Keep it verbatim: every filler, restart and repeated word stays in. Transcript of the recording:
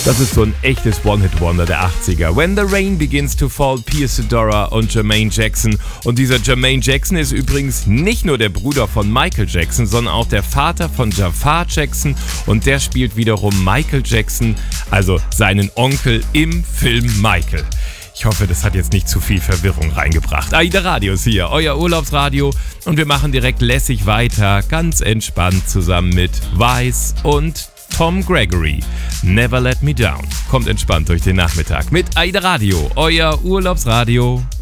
Das ist so ein echtes One-Hit-Wonder der achtziger. When the Rain Begins to Fall, Pia Sedora und Jermaine Jackson. Und dieser Jermaine Jackson ist übrigens nicht nur der Bruder von Michael Jackson, sondern auch der Vater von Jafar Jackson. Und der spielt wiederum Michael Jackson, also seinen Onkel im Film Michael. Ich hoffe, das hat jetzt nicht zu viel Verwirrung reingebracht. AIDA Radio ist hier, euer Urlaubsradio. Und wir machen direkt lässig weiter, ganz entspannt zusammen mit Vice und Tom Gregory. Never Let Me Down. Kommt entspannt durch den Nachmittag mit AIDA Radio, euer Urlaubsradio.